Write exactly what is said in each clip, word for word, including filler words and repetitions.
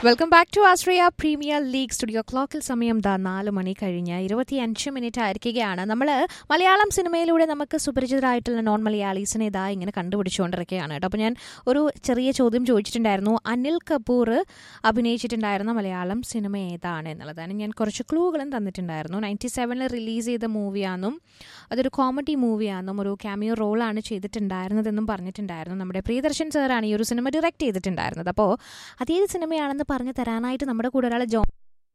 Welcome back to Austria premier league studio ക്ലോക്കിൽ സമയം ദാ നാല് മണി കഴിഞ്ഞ് ഇരുപത്തിയഞ്ച് മിനിറ്റ് ആയിരിക്കുകയാണ്. നമ്മൾ മലയാളം സിനിമയിലൂടെ നമുക്ക് സുപരിചിതരായിട്ടുള്ള നോൺ മലയാളീസിനെ ഇതാ ഇങ്ങനെ കണ്ടുപിടിച്ചുകൊണ്ടിരിക്കുകയാണ് കേട്ടോ. അപ്പോൾ ഞാൻ ഒരു ചെറിയ ചോദ്യം ചോദിച്ചിട്ടുണ്ടായിരുന്നു, അനിൽ കപൂർ അഭിനയിച്ചിട്ടുണ്ടായിരുന്ന മലയാളം സിനിമ ഏതാണ് എന്നുള്ളതാണ്. ഞാൻ കുറച്ച് ക്ലൂകളും തന്നിട്ടുണ്ടായിരുന്നു. നയൻറ്റി സെവനിൽ റിലീസ് ചെയ്ത മൂവിയാണെന്നും അതൊരു കോമഡി മൂവിയാണെന്നും ഒരു ക്യാമിയോ റോളാണ് ചെയ്തിട്ടുണ്ടായിരുന്നതെന്നും പറഞ്ഞിട്ടുണ്ടായിരുന്നു. നമ്മുടെ പ്രിയദർശൻ സാറാണ് ഈ ഒരു സിനിമ ഡയറക്റ്റ് ചെയ്തിട്ടുണ്ടായിരുന്നത്. അപ്പോൾ അതേത് സിനിമയാണെന്ന് പറഞ്ഞു തരാനായിട്ട് നമ്മുടെ കൂടെ ഒരാൾ ജോ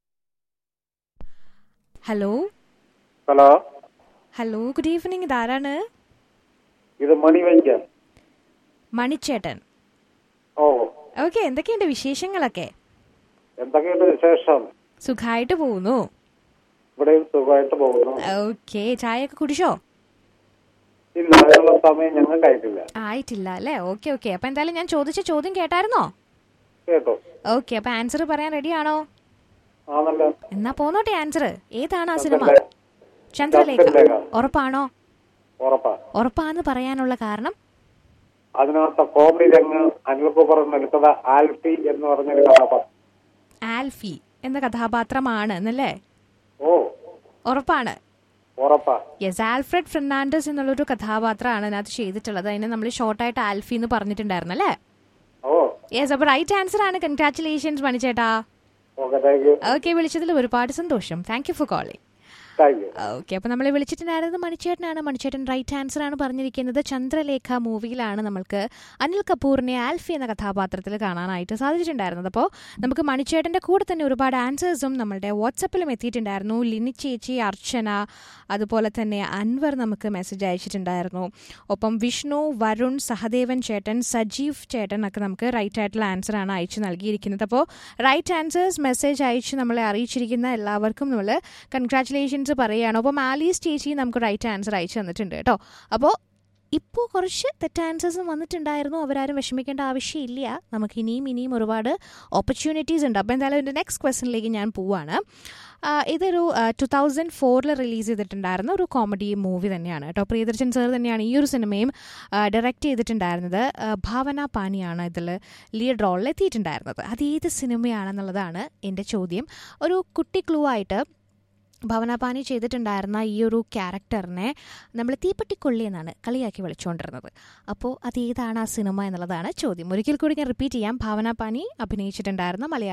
hello hello hello good evening. ഇതാരാണ്? ഇത് മണിവഞ്ചൻ. മണിച്ചേട്ടൻ. ഓ ഓക്കെ, എന്തൊക്കെയുണ്ട് വിശേഷങ്ങളൊക്കെ? എന്തൊക്കെയുണ്ട് വിശേഷം? സുഖമായിട്ട് പോകുന്നു. ഇവിടെയും സുഖമായിട്ട് പോകുന്നു. ഓക്കെ, ചായയൊക്കെ കുടിച്ചോ? ഇല്ല, അതിനുള്ള സമയം ഞങ്ങൾക്ക് ആയിട്ടില്ല. ആയിട്ടില്ല അല്ലേ? Okay okay. അപ്പൊ എന്തായാലും ഞാൻ ചോദിച്ച ചോദ്യം കേട്ടായിരുന്നോ? കേട്ടോ. ഓക്കെ, അപ്പൊ ആൻസർ പറയാൻ റെഡിയാണോ? ആണല്ലോ. എന്നാ പോന്നോട്ടെ ആൻസർ. ഏതാണ് ആ സിനിമ? ചന്ദ്രലേഖ. ചന്ദ്രലേഖ. ഉറപ്പാണോ? ഉറപ്പാ. ഉറപ്പാന്ന് പറയാനുള്ള കാരണം? അതിനകത്ത് കോമഡി രംഗ് അനിൽ കപൂർ നിൽക്കുന്ന ആൽഫി എന്ന് പറഞ്ഞൊരു കഥാപാത്രം. ആൽഫി എന്ന കഥാപാത്രമാണ് എന്നല്ലേ? ഓ ഉറപ്പാണ്. ഉറപ്പാ. യെസ്, ആൽഫ്രഡ് ഫെർണാണ്ടസ് എന്നുള്ളൊരു കഥാപാത്രമാണ് അതിനകത്ത് ചെയ്തിട്ടുള്ളത്. അതിനെ നമ്മൾ ഷോർട്ടായിട്ട് ആൽഫി എന്ന് പറഞ്ഞിട്ടുണ്ടായിരുന്നു അല്ലേ? ഓ യെസ്, അപ്പൊ റൈറ്റ് ആൻസർ ആണ്. Congratulations മണിച്ചേട്ടാ. Okay, thank you. Okay, വിളിച്ചതിൽ ഒരുപാട് സന്തോഷം. Thank you for calling. Thank you. Okay, അപ്പോൾ നമ്മൾ വിളിച്ചിട്ടുണ്ടായിരുന്നത് മണിച്ചേട്ടനാണ്. മണിച്ചേട്ടൻ റൈറ്റ് ആൻസർ ആണ് പറഞ്ഞിരിക്കുന്നത്. ചന്ദ്രലേഖ മൂവിയിലാണ് നമ്മൾക്ക് അനിൽ കപൂറിനെ ആൽഫി എന്ന കഥാപാത്രത്തിൽ കാണാനായിട്ട് സാധിച്ചിട്ടുണ്ടായിരുന്നത്. അപ്പോൾ നമുക്ക് മണിച്ചേട്ടൻ്റെ കൂടെ തന്നെ ഒരുപാട് ആൻസേഴ്സും നമ്മളുടെ വാട്സപ്പിലും എത്തിയിട്ടുണ്ടായിരുന്നു. ലിനി ചേച്ചി, അർച്ചന, അതുപോലെ തന്നെ അൻവർ നമുക്ക് മെസ്സേജ് അയച്ചിട്ടുണ്ടായിരുന്നു. ഒപ്പം വിഷ്ണു, വരുൺ, സഹദേവൻ ചേട്ടൻ, സജീവ് ചേട്ടൻ ഒക്കെ നമുക്ക് റൈറ്റ് ആയിട്ടുള്ള ആൻസർ ആണ് അയച്ചു നൽകിയിരിക്കുന്നത്. അപ്പോൾ റൈറ്റ് ആൻസേഴ്സ് മെസ്സേജ് അയച്ച് നമ്മളെ അറിയിച്ചിരിക്കുന്ന എല്ലാവർക്കും നമ്മൾ കൺഗ്രാറ്റുലേഷൻസ് പറയുകയാണ്. അപ്പം ആലീസ് ചേച്ചി നമുക്ക് റൈറ്റ് ആൻസർ അയച്ചു തന്നിട്ടുണ്ട് കേട്ടോ. അപ്പോൾ ഇപ്പോൾ കുറച്ച് തെറ്റ് ആൻസേഴ്സും വന്നിട്ടുണ്ടായിരുന്നു. അവരാരും വിഷമിക്കേണ്ട ആവശ്യമില്ല. നമുക്ക് ഇനിയും ഇനിയും ഒരുപാട് ഓപ്പർച്യൂണിറ്റീസ് ഉണ്ട്. അപ്പോൾ എന്തായാലും എൻ്റെ നെക്സ്റ്റ് ക്വസ്റ്റ്യനിലേക്ക് ഞാൻ പോവാണ്. ഇതൊരു ടു തൗസൻഡ് ഫോറിൽ റിലീസ് ചെയ്തിട്ടുണ്ടായിരുന്ന ഒരു കോമഡി മൂവി തന്നെയാണ് കേട്ടോ. പ്രിയദർശൻ സാർ തന്നെയാണ് ഈ ഒരു സിനിമയും ഡയറക്റ്റ് ചെയ്തിട്ടുണ്ടായിരുന്നത്. ഭാവന പാനിയാണ് ഇതിൽ ലീഡ് റോളിൽ എത്തിയിട്ടുണ്ടായിരുന്നത്. അത് ഏത് സിനിമയാണെന്നുള്ളതാണ് എൻ്റെ ചോദ്യം. ഒരു കുട്ടി ക്ലൂ ആയിട്ട് ഭാവന പാനി ചെയ്തിട്ടുണ്ടായിരുന്ന ഈ ഒരു ക്യാരക്ടറിനെ നമ്മൾ തീപ്പെട്ടിക്കൊള്ളി എന്നാണ് കളിയാക്കി വിളിച്ചുകൊണ്ടിരുന്നത്. അപ്പോൾ അതേതാണ് ആ സിനിമ എന്നുള്ളതാണ് ചോദ്യം. ഒരിക്കൽ കൂടി ഞാൻ റിപ്പീറ്റ് ചെയ്യാം. ഭാവന പാനി അഭിനയിച്ചിട്ടുണ്ടായിരുന്ന മലയാളം